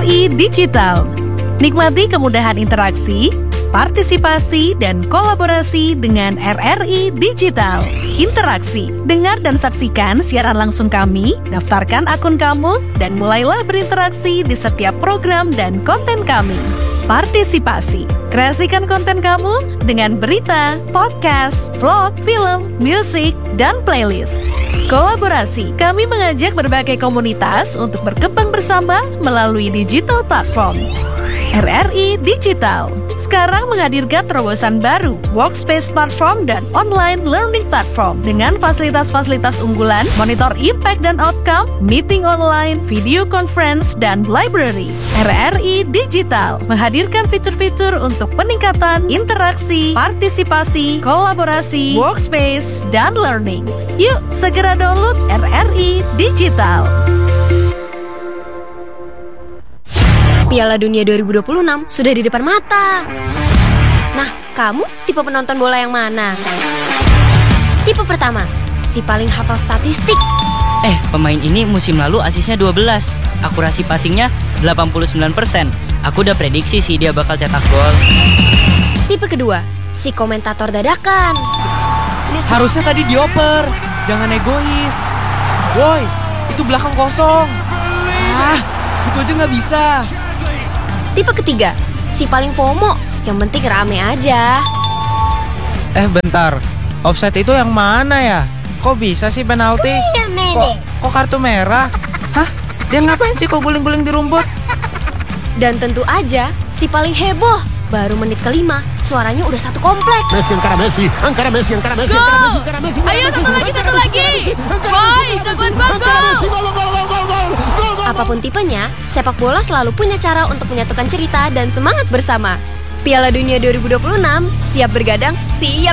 RRI Digital. Nikmati kemudahan interaksi, partisipasi, dan kolaborasi dengan RRI Digital. Interaksi, dengar dan saksikan siaran langsung kami, daftarkan akun kamu, dan mulailah berinteraksi di setiap program dan konten kami. Partisipasi, kreasikan konten kamu dengan berita, podcast, vlog, film, musik, dan playlist. Kolaborasi, kami mengajak berbagai komunitas untuk berkembang bersama melalui digital platform. RRI Digital sekarang menghadirkan terobosan baru, workspace platform dan online learning platform dengan fasilitas-fasilitas unggulan, monitor impact dan outcome, meeting online, video conference, dan library. RRI Digital menghadirkan fitur-fitur untuk peningkatan interaksi, partisipasi, kolaborasi, workspace, dan learning. Yuk, segera download RRI Digital. Piala Dunia 2026 sudah di depan mata. Nah, kamu tipe penonton bola yang mana? Tipe pertama, si paling hafal statistik. Pemain ini musim lalu asisnya 12, akurasi passingnya 89%. Aku udah prediksi sih dia bakal cetak gol. Tipe kedua, si komentator dadakan. Harusnya tadi dioper, jangan egois. Woi, itu belakang kosong. Itu aja nggak bisa. Tipe ketiga, si paling FOMO, yang penting rame aja. Bentar, offside itu yang mana ya? Kok bisa sih penalti? Kok kartu merah? Hah? Dia ngapain sih kok guling-guling di rumput? Dan tentu aja, si paling heboh, baru menit kelima, suaranya udah satu kompleks. Gol! Ayo satu lagi! Boy, jagoan gua gol! Apapun tipenya, sepak bola selalu punya cara untuk menyatukan cerita dan semangat bersama. Piala Dunia 2026, siap bergadang, siap